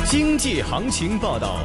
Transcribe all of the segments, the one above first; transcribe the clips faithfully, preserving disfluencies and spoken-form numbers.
经济行情报道。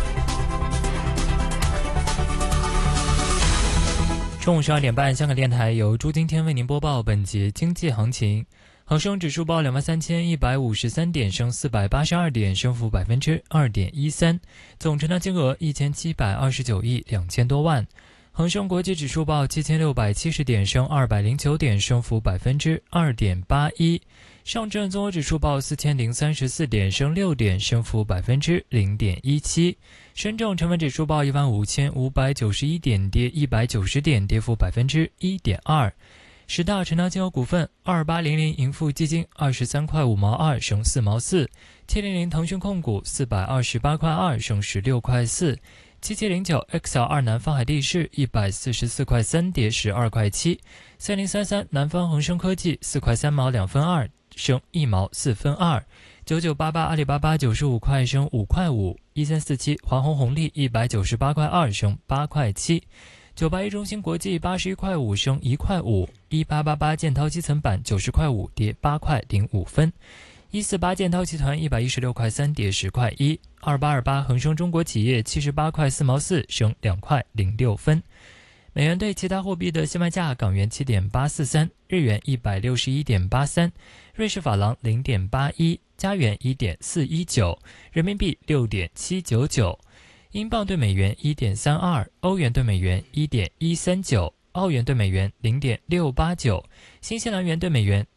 中午十二点半，香港电台由朱今天为您播报本节经济行情。恒生指数报两万三千一百五十三点，升四百八十二点，升幅百分之二点一三，总成交金额一千七百二十九亿两千多万。恒生国际指数报七千六百七十点，升二百零九点，升幅百分之二点八一。上证综合指数报四千零三十四点，升六点，升幅百分之零点一七。深证成分指数报一万五千五百九十一点，跌一百九十点，跌幅百分之一点二。十大成交金额股份：二八零零盈富基金二十三块五毛二，升四毛四；七零零腾讯控股四百二十八块二，升十六块四；七七零九 X L 二南方海地市一百四十四块三，跌十二块七；三零三三南方恒生科技四块三毛两分二，升一毛四分二；九九八八阿里巴巴九十五块，升五块五；一三四七华虹红利一百九十八块二，升八块七；九八一中芯国际八十一块五，升一块五；一八八八建滔基层板九十块五，跌八块零五分；一四八建滔集团一百一十六块三，跌十块一；二八二八恒生中国企业七十八块四毛四，升两块零六分。美元对其他货币的现卖价：港元七点八四三，日元一百六十一点八三，瑞士法郎零点八一，加元一点四一九，人民币六点七九九，英镑对美元一点三二，欧元对美元一点一三九，澳元对美元零点六八九，新西兰元对美元